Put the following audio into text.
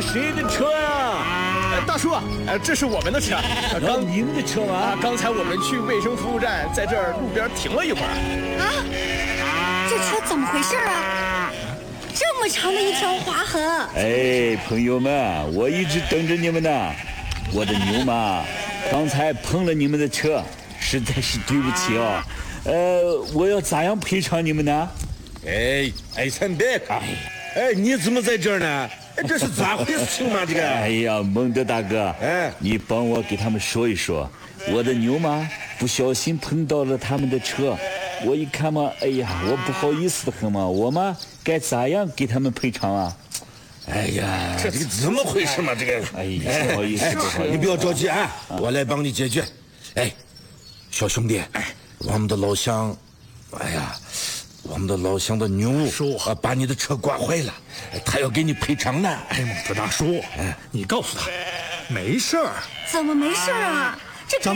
谁的车呀？ 大叔，这是我们的车。 你们的车吗？ 刚才我们去卫生服务站，在这儿路边停了一会儿。 这车怎么回事啊？这么长的一条划痕。 哎，朋友们，我一直等着你们呢。我的牛妈刚才碰了你们的车，实在是对不起哦。我要咋样赔偿你们呢？ 哎，陈别看，你怎么在这儿呢？这是咋回事情嘛？这个？ 哎呀，蒙德大哥，你帮我给他们说一说，我的牛妈不小心碰到了他们的车，我一看嘛，哎呀，我不好意思的很嘛，我嘛该咋样给他们赔偿啊？ 哎呀，这个怎么回事嘛？这个， 哎呀，不好意思，不好意思， 你不要着急啊，我来帮你解决。哎，小兄弟，我们的老乡，我们的老乡的牛把你的车刮坏了，他要给你赔偿呢。 哎，蒙特大叔，你告诉他，没事儿。 怎么没事啊？这